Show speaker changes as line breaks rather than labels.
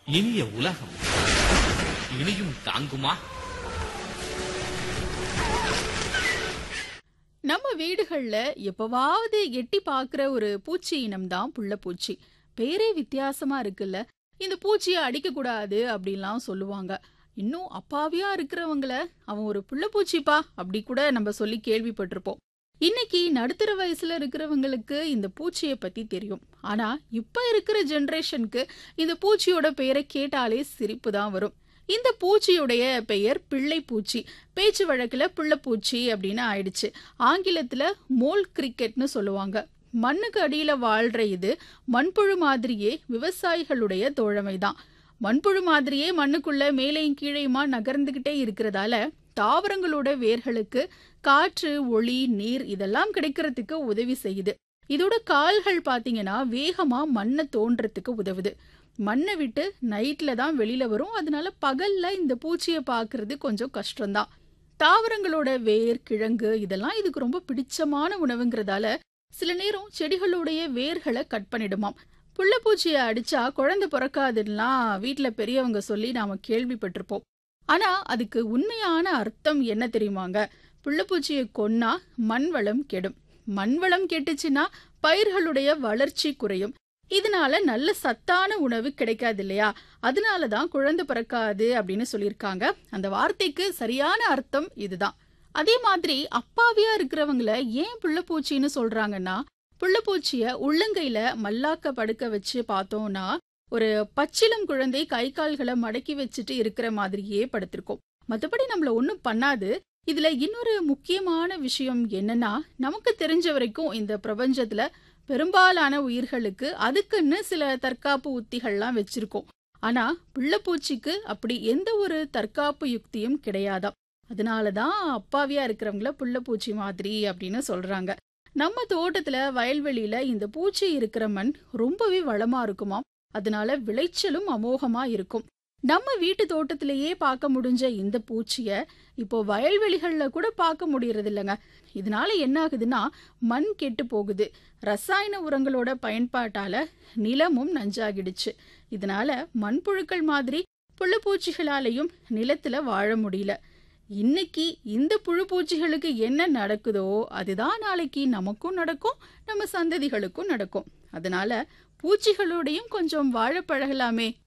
இனிய உலகம் இனியும் தாங்குமா?
நம்ம வீடுகள்ல எப்பவாவது எட்டி பார்க்குற ஒரு பூச்சி இனம் தான் புள்ளப்பூச்சி. பேரே வித்தியாசமா இருக்குல்ல. இந்த பூச்சியை அடிக்க கூடாது அப்படின்லாம் சொல்லுவாங்க. இன்னும் அப்பாவியா இருக்கிறவங்கள அவன் ஒரு புள்ளப்பூச்சிப்பா அப்படி கூட நம்ம சொல்லி கேள்விப்பட்டிருப்போம். இன்னைக்கு நடுத்தர வயசுல இருக்கிறவங்களுக்கு இந்த பூச்சியை பத்தி தெரியும். ஆனா இப்ப இருக்கிற ஜெனரேஷனுக்கு இந்த பூச்சியோட பெயரை கேட்டாலே சிரிப்பு தான் வரும். இந்த பூச்சியுடைய பெயர் பிள்ளை பூச்சி. பேச்சு வழக்குல புள்ளப்பூச்சி அப்படின்னு ஆயிடுச்சு. ஆங்கிலத்துல மோல் கிரிக்கெட்னு சொல்லுவாங்க. மண்ணுக்கு அடியில வாழ்ற இது மண்புழு மாதிரியே விவசாயிகளுடைய தோழமைதான். மண்புழு மாதிரியே மண்ணுக்குள்ள மேலையும் கீழையுமா நகர்ந்துகிட்டே இருக்கிறதால தாவரங்களோட வேர்களுக்கு காற்று, ஒளி, நீர் இதெல்லாம் கிடைக்கிறதுக்கு உதவி செய்யுது. இதோட கால்கள் பாத்தீங்கன்னா வேகமா மண்ணை தோன்றதுக்கு உதவுது. மண்ணை விட்டு நைட்ல தான் வெளியில வரும். அதனால பகல்ல இந்த பூச்சியை பார்க்கிறது கொஞ்சம் கஷ்டம்தான். தாவரங்களோட வேர், கிழங்கு இதெல்லாம் இதுக்கு ரொம்ப பிடிச்சமான உணவுங்கிறதால சில நேரம் செடிகளுடைய வேர்களை கட் பண்ணிடுமாம். புள்ளப்பூச்சியை அடிச்சா குழந்தை பிறக்காதுலாம் வீட்டுல பெரியவங்க சொல்லி நாம கேள்விப்பட்டிருப்போம். ஆனா அதுக்கு உண்மையான அர்த்தம் என்ன தெரியுமாங்க? புள்ளப்பூச்சியை கொன்னா மண் வளம் கெடும். மண் வளம் கெட்டுச்சுன்னா பயிர்களுடைய வளர்ச்சி குறையும். இதனால நல்ல சத்தான உணவு கிடைக்காது இல்லையா? அதனாலதான் குழந்தை பிறக்காது அப்படின்னு சொல்லியிருக்காங்க. அந்த வார்த்தைக்கு சரியான அர்த்தம் இதுதான். அதே மாதிரி அப்பாவியா இருக்கிறவங்கள ஏன் புள்ளப்பூச்சின்னு சொல்றாங்கன்னா, புள்ளப்பூச்சிய உள்ளங்கையில மல்லாக்க படுக்க வச்சு பார்த்தோம்னா ஒரு பச்சிளம் குழந்தை கை கால்களை மடக்கி வச்சுட்டு இருக்கிற மாதிரியே படுத்திருக்கும். மற்றபடி நம்மள ஒன்றும் பண்ணாது. இதுல இன்னொரு முக்கியமான விஷயம் என்னன்னா, நமக்கு தெரிஞ்ச வரைக்கும் இந்த பிரபஞ்சத்துல பெரும்பாலான உயிர்களுக்கு அதுக்குன்னு சில தற்காப்பு உத்திகள்லாம் வச்சிருக்கோம். ஆனா புள்ளப்பூச்சிக்கு அப்படி எந்த ஒரு தற்காப்பு யுக்தியும் கிடையாதாம். அதனாலதான் அப்பாவியா இருக்கிறவங்கள புள்ளப்பூச்சி மாதிரி அப்படின்னு சொல்றாங்க. நம்ம தோட்டத்துல வயல்வெளியில இந்த பூச்சி இருக்கிற மண் ரொம்பவே வளமா இருக்குமாம். அதனால விளைச்சலும் அமோகமா இருக்கும். நம்ம வீட்டு தோட்டத்திலேயே பார்க்க முடிஞ்ச இந்த பூச்சிய இப்போ வயல்வெளிகள்ல கூட பார்க்க முடியறது இல்லைங்க. இதனால என்ன ஆகுதுன்னா மண் கெட்டு போகுது. ரசாயன உரங்களோட பயன்பாட்டால நிலமும் நஞ்சாகிடுச்சு. இதனால மண்புழுக்கள் மாதிரி புழுப்பூச்சிகளாலையும் நிலத்துல வாழ முடியல. இன்னைக்கு இந்த புழுப்பூச்சிகளுக்கு என்ன நடக்குதோ அதுதான் நாளைக்கு நமக்கும் நடக்கும், நம்ம சந்ததிகளுக்கும் நடக்கும். அதனால பூச்சிகளோடையும் கொஞ்சம் வாழ பழகலாமே